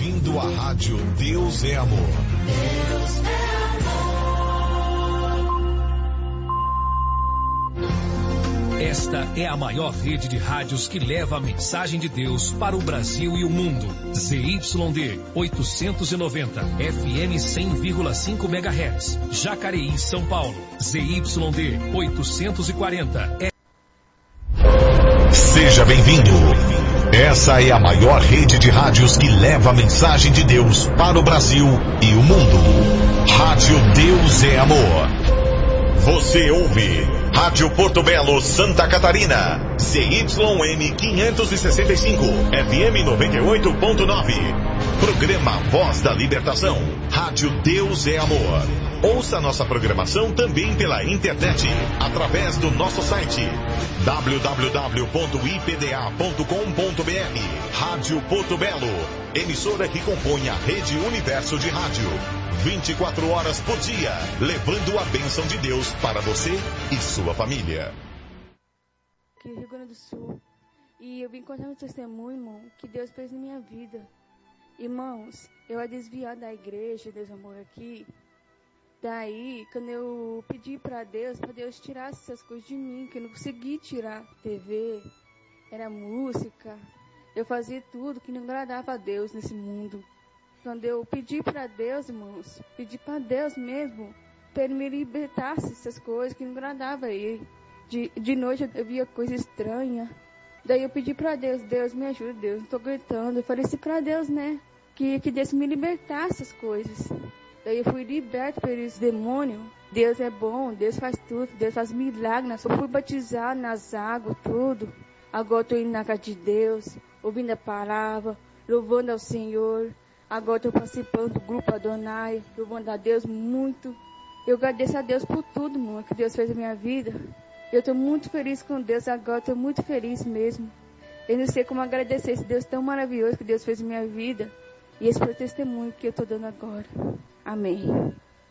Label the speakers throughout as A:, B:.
A: ouvindo a rádio Deus é Amor. Deus é
B: amor. Esta é a maior rede de rádios que leva a mensagem de Deus para o Brasil e o mundo. ZYD 890, FM 100,5 MHz, Jacareí, São Paulo. ZYD 840.
A: Seja bem-vindo. Essa é a maior rede de rádios que leva a mensagem de Deus para o Brasil e o mundo. Rádio Deus é Amor. Você ouve Rádio Porto Belo, Santa Catarina. ZYM 565, FM 98.9. Programa Voz da Libertação. Rádio Deus é Amor. Ouça nossa programação também pela internet, através do nosso site www.ipda.com.br. Rádio Porto Belo, emissora que compõe a Rede Universo de Rádio. 24 horas por dia, levando a bênção de Deus para você e sua família.
C: Aqui no Rio Grande do Sul. E eu vim contar um testemunho, irmão, que Deus fez na minha vida. Irmãos, eu era desviada da igreja, Deus amor aqui. Daí, quando eu pedi para Deus tirar essas coisas de mim, que eu não consegui tirar. TV, era música, eu fazia tudo que não agradava a Deus nesse mundo. Quando eu pedi para Deus, irmãos, pedi para Deus mesmo, para Ele me libertasse dessas coisas que não agradava a Ele. De noite eu via coisa estranha. Daí eu pedi para Deus, Deus me ajuda, Deus, não estou gritando. Eu falei assim para Deus, né, que Deus me libertasse essas coisas. Daí eu fui liberto por esse demônio. Deus é bom, Deus faz tudo, Deus faz milagres. Eu fui batizado nas águas, tudo. Agora estou indo na casa de Deus, ouvindo a palavra, louvando ao Senhor. Agora estou participando do grupo Adonai, louvando a Deus muito. Eu agradeço a Deus por tudo, irmão, que Deus fez na minha vida. Eu estou muito feliz com Deus agora, estou muito feliz mesmo. Eu não sei como agradecer esse Deus tão maravilhoso que Deus fez na minha vida. E esse foi o testemunho que eu estou dando agora. Amém.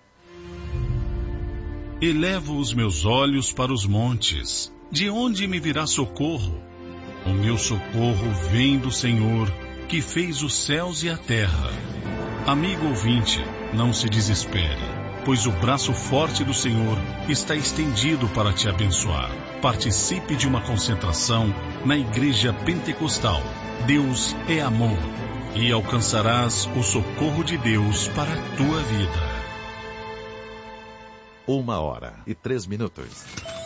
D: Elevo os meus olhos para os montes. De onde me virá socorro? O meu socorro vem do Senhor, que fez os céus e a terra. Amigo ouvinte, não se desespere, pois o braço forte do Senhor está estendido para te abençoar. Participe de uma concentração na Igreja Pentecostal. Deus é amor. E alcançarás o socorro de Deus para a tua vida.
E: 1h03.